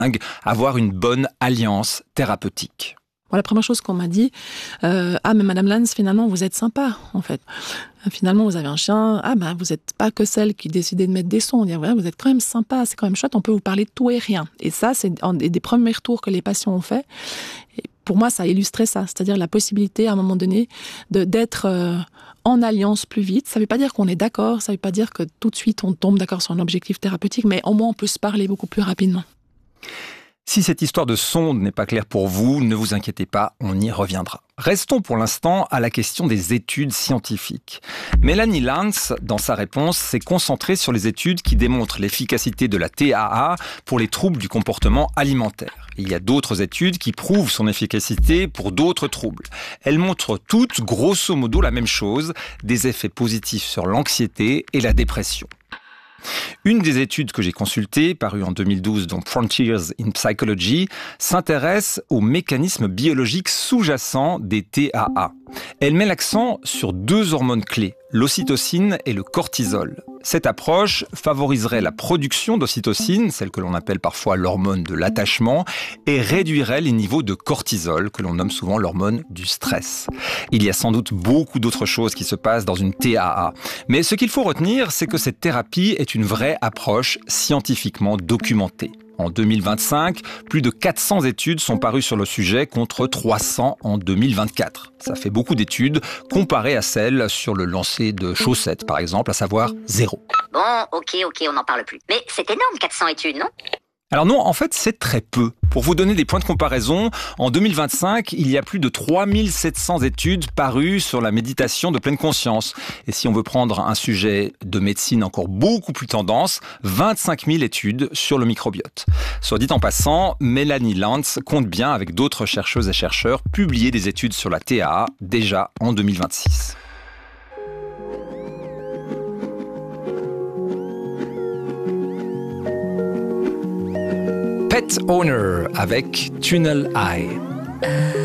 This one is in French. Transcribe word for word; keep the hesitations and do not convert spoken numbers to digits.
avoir une bonne alliance thérapeutique. Bon, la première chose qu'on m'a dit, euh, ah mais Madame Lance, finalement vous êtes sympa en fait. Finalement vous avez un chien, ah ben vous n'êtes pas que celle qui décidait de mettre des sons. On dit, ouais, vous êtes quand même sympa, c'est quand même chouette, on peut vous parler de tout et rien. Et ça c'est un des premiers retours que les patients ont fait. Et pour moi ça a illustré ça, c'est-à-dire la possibilité à un moment donné de, d'être euh, en alliance plus vite. Ça ne veut pas dire qu'on est d'accord, ça ne veut pas dire que tout de suite on tombe d'accord sur un objectif thérapeutique, mais au moins on peut se parler beaucoup plus rapidement. Si cette histoire de sonde n'est pas claire pour vous, ne vous inquiétez pas, on y reviendra. Restons pour l'instant à la question des études scientifiques. Melanie Lance, dans sa réponse, s'est concentrée sur les études qui démontrent l'efficacité de la T A A pour les troubles du comportement alimentaire. Il y a d'autres études qui prouvent son efficacité pour d'autres troubles. Elles montrent toutes, grosso modo, la même chose, des effets positifs sur l'anxiété et la dépression. Une des études que j'ai consultées, parue en deux mille douze dans Frontiers in Psychology, s'intéresse aux mécanismes biologiques sous-jacents des T A A. Elle met l'accent sur deux hormones clés, l'ocytocine et le cortisol. Cette approche favoriserait la production d'ocytocine, celle que l'on appelle parfois l'hormone de l'attachement, et réduirait les niveaux de cortisol, que l'on nomme souvent l'hormone du stress. Il y a sans doute beaucoup d'autres choses qui se passent dans une T A A. Mais ce qu'il faut retenir, c'est que cette thérapie est une vraie approche scientifiquement documentée. En deux mille vingt-cinq, plus de quatre cents études sont parues sur le sujet contre trois cents en deux mille vingt-quatre. Ça fait beaucoup d'études comparées à celles sur le lancer de chaussettes, par exemple, à savoir zéro. Bon, ok, ok, on n'en parle plus. Mais c'est énorme, quatre cents études, non ? Alors non, en fait, c'est très peu. Pour vous donner des points de comparaison, en deux mille vingt-cinq, il y a plus de trois mille sept cents études parues sur la méditation de pleine conscience. Et si on veut prendre un sujet de médecine encore beaucoup plus tendance, vingt-cinq mille études sur le microbiote. Soit dit en passant, Melanie Lance compte bien, avec d'autres chercheuses et chercheurs, publier des études sur la T A A déjà en deux mille vingt-six. Pet Owner avec Tunnel Eye.